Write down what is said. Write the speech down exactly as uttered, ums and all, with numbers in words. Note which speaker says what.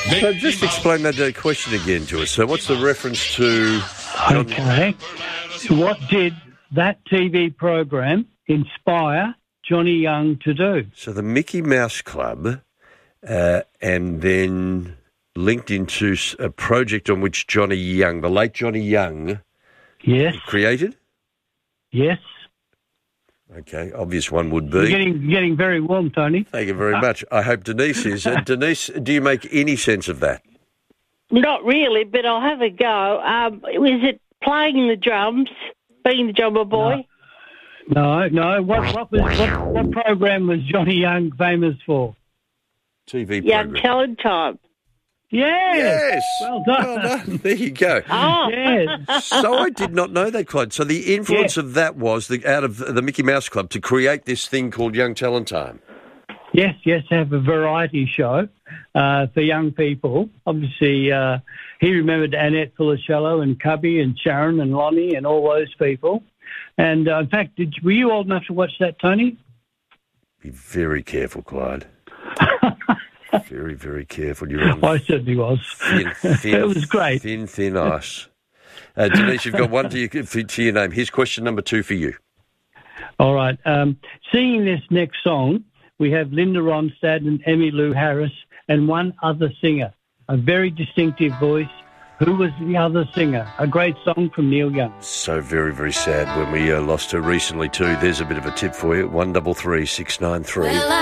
Speaker 1: So just explain that uh, question again to us. So what's the reference to... John...
Speaker 2: Okay. What did that T V program inspire Johnny Young to do?
Speaker 1: So the Mickey Mouse Club, uh, and then linked into a project on which Johnny Young, the late Johnny Young,
Speaker 2: yes,
Speaker 1: created?
Speaker 2: Yes.
Speaker 1: Okay, obvious one would be.
Speaker 2: You're getting, getting very warm, Tony.
Speaker 1: Thank you very much. I hope Denise is. Uh, Denise, do you make any sense of that?
Speaker 3: Not really, but I'll have a go. Um, is it playing the drums, being the drummer boy?
Speaker 2: No, no. What, what, was, what, what program was Johnny Young famous for?
Speaker 1: T V
Speaker 3: Young
Speaker 1: program.
Speaker 3: Talent Time.
Speaker 2: Yes.
Speaker 1: Yes.
Speaker 2: Well done.
Speaker 1: Well done. There you go.
Speaker 3: Oh.
Speaker 2: Yes.
Speaker 1: So I did not know that, Clyde. So the influence
Speaker 2: Yeah.
Speaker 1: of that was the, out of the Mickey Mouse Club to create this thing called Young Talent Time.
Speaker 2: Yes, yes, have a variety show uh, for young people. Obviously, uh, he remembered Annette Filicello and Cubby and Sharon and Lonnie and all those people. And, uh, in fact, did, were you old enough to watch that, Tony?
Speaker 1: Be very careful, Clyde. Very, very careful. You're on
Speaker 2: I certainly was.
Speaker 1: thin, thin,
Speaker 2: It was great.
Speaker 1: Thin, thin ice. Uh, Denise, you've got one to your, to your name. Here's question number two for you.
Speaker 2: All right. Um, singing this next song, we have Linda Ronstadt and Emmylou Harris and one other singer, a very distinctive voice. Who was the other singer? A great song from Neil Young.
Speaker 1: So very, very sad when we uh, lost her recently too. There's a bit of a tip for you. One double three six nine three.